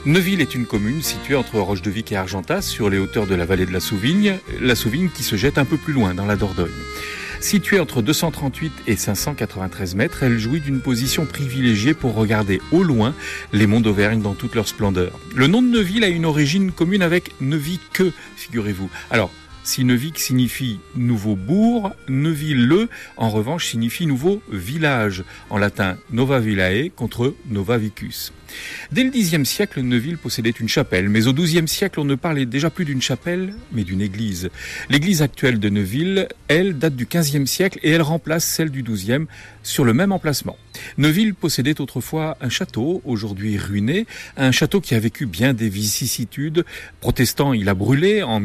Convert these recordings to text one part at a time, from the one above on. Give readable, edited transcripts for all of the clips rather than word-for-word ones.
Neuville est une commune située entre Roche-de-Vic et Argentas, sur les hauteurs de la vallée de la Souvigne qui se jette un peu plus loin, dans la Dordogne. Située entre 238 et 593 mètres, elle jouit d'une position privilégiée pour regarder au loin les monts d'Auvergne dans toute leur splendeur. Le nom de Neuville a une origine commune avec Neuvic, figurez-vous. Alors, si Neuvic signifie nouveau bourg, Neuville, en revanche, signifie nouveau village. En latin, nova villae contre nova vicus. Dès le Xe siècle, Neuville possédait une chapelle, mais au XIIe siècle, on ne parlait déjà plus d'une chapelle, mais d'une église. L'église actuelle de Neuville, elle, date du XVe siècle et elle remplace celle du XIIe sur le même emplacement. Neuville possédait autrefois un château, aujourd'hui ruiné, un château qui a vécu bien des vicissitudes. Protestant, il a brûlé en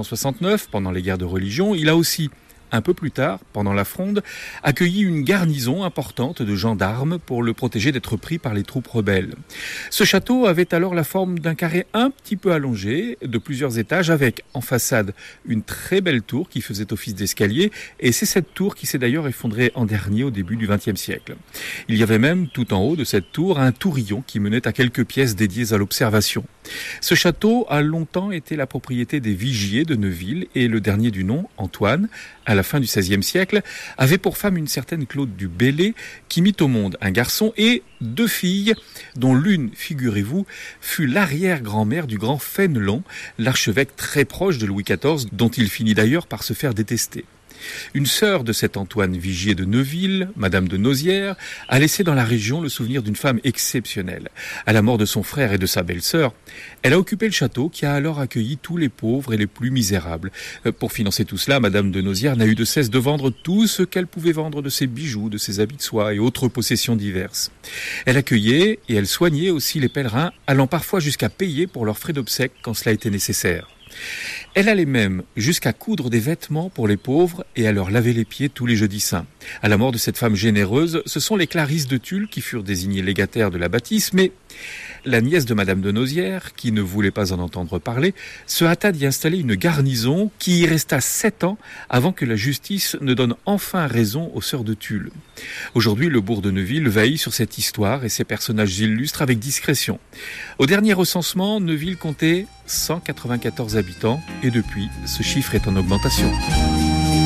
1569 pendant les guerres de religion. Il a aussi, un peu plus tard, pendant la Fronde, accueilli une garnison importante de gendarmes pour le protéger d'être pris par les troupes rebelles. Ce château avait alors la forme d'un carré un petit peu allongé, de plusieurs étages, avec en façade une très belle tour qui faisait office d'escalier, et c'est cette tour qui s'est d'ailleurs effondrée en dernier au début du XXe siècle. Il y avait même, tout en haut de cette tour, un tourillon qui menait à quelques pièces dédiées à l'observation. Ce château a longtemps été la propriété des Vigier de Neuville, et le dernier du nom, Antoine, à la fin du XVIe siècle, avait pour femme une certaine Claude du Bellay, qui mit au monde un garçon et 2 filles, dont l'une, figurez-vous, fut l'arrière-grand-mère du grand Fénelon, l'archevêque très proche de Louis XIV, dont il finit d'ailleurs par se faire détester. Une sœur de cet Antoine Vigier de Neuville, Madame de Nausière, a laissé dans la région le souvenir d'une femme exceptionnelle. À la mort de son frère et de sa belle-sœur, elle a occupé le château qui a alors accueilli tous les pauvres et les plus misérables. Pour financer tout cela, Madame de Nausière n'a eu de cesse de vendre tout ce qu'elle pouvait vendre de ses bijoux, de ses habits de soie et autres possessions diverses. Elle accueillait et elle soignait aussi les pèlerins, allant parfois jusqu'à payer pour leurs frais d'obsèques quand cela était nécessaire. Elle allait même jusqu'à coudre des vêtements pour les pauvres et à leur laver les pieds tous les jeudis saints. À la mort de cette femme généreuse, ce sont les Clarisses de Tulle qui furent désignées légataires de la bâtisse, mais la nièce de Madame de Nausière, qui ne voulait pas en entendre parler, se hâta d'y installer une garnison qui y resta 7 ans avant que la justice ne donne enfin raison aux sœurs de Tulle. Aujourd'hui, le bourg de Neuville veille sur cette histoire et ses personnages illustres avec discrétion. Au dernier recensement, Neuville comptait 194 habitants et depuis, ce chiffre est en augmentation.